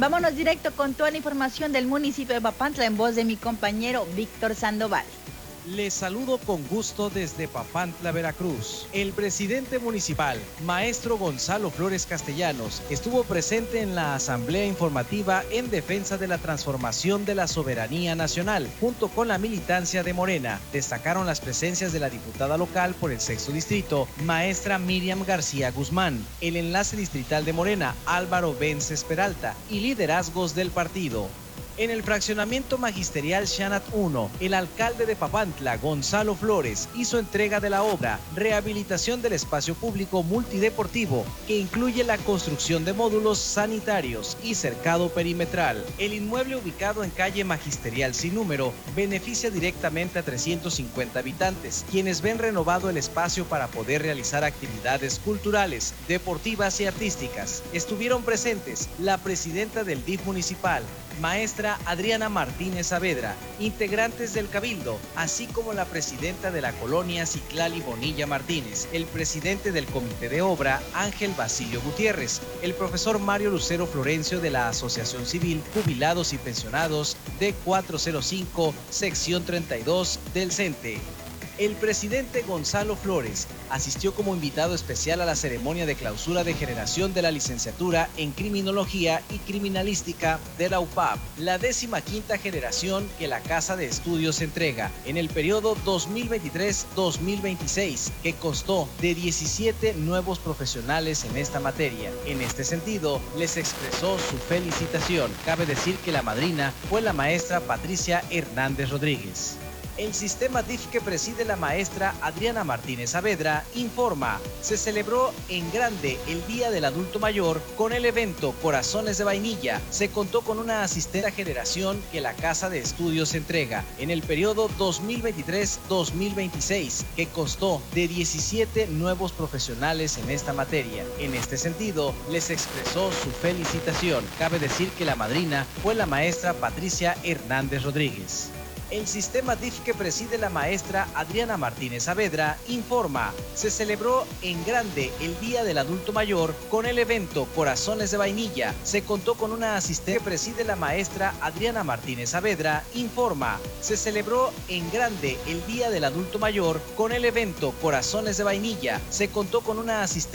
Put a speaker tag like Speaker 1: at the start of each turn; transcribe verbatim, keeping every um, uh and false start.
Speaker 1: Vámonos directo con toda la información del municipio de Papantla en voz de mi compañero Víctor Sandoval.
Speaker 2: Les saludo con gusto desde Papantla, Veracruz. El presidente municipal, maestro Gonzalo Flores Castellanos, estuvo presente en la asamblea informativa en defensa de la transformación de la soberanía nacional, junto con la militancia de Morena. Destacaron las presencias de la diputada local por el sexto distrito, maestra Miriam García Guzmán, el enlace distrital de Morena, Álvaro Vences Peralta, y liderazgos del partido. En el fraccionamiento magisterial Xanat uno, el alcalde de Papantla, Gonzalo Flores, hizo entrega de la obra Rehabilitación del Espacio Público Multideportivo, que incluye la construcción de módulos sanitarios y cercado perimetral. El inmueble, ubicado en calle Magisterial sin número, beneficia directamente a trescientos cincuenta habitantes, quienes ven renovado el espacio para poder realizar actividades culturales, deportivas y artísticas. Estuvieron presentes la presidenta del D I F municipal, maestra Adriana Martínez Saavedra, integrantes del Cabildo, así como la presidenta de la colonia Ciclali Bonilla Martínez, el presidente del Comité de Obra, Ángel Basilio Gutiérrez, el profesor Mario Lucero Florencio de la Asociación Civil Jubilados y Pensionados D cuatrocientos cinco, sección treinta y dos del CENTE. El presidente Gonzalo Flores asistió como invitado especial a la ceremonia de clausura de generación de la licenciatura en Criminología y Criminalística de la U P A P, la décima quinta generación que la Casa de Estudios entrega en el periodo dos mil veintitrés dos mil veintiséis, que constó de diecisiete nuevos profesionales en esta materia. En este sentido, les expresó su felicitación. Cabe decir que la madrina fue la maestra Patricia Hernández Rodríguez. El sistema D I F que preside la maestra Adriana Martínez Saavedra informa: se celebró en grande el Día del Adulto Mayor con el evento Corazones de Vainilla. Se contó con una asistente generación que la Casa de Estudios entrega en el periodo dos mil veintitrés dos mil veintiséis, que constó de diecisiete nuevos profesionales en esta materia. En este sentido, les expresó su felicitación. Cabe decir que la madrina fue la maestra Patricia Hernández Rodríguez. El sistema D I F que preside la maestra Adriana Martínez Saavedra informa: se celebró en grande el Día del Adulto Mayor con el evento Corazones de Vainilla. Se contó con una asistente que preside la maestra Adriana Martínez Saavedra informa: se celebró en grande el Día del Adulto Mayor con el evento Corazones de Vainilla. Se contó con una asistente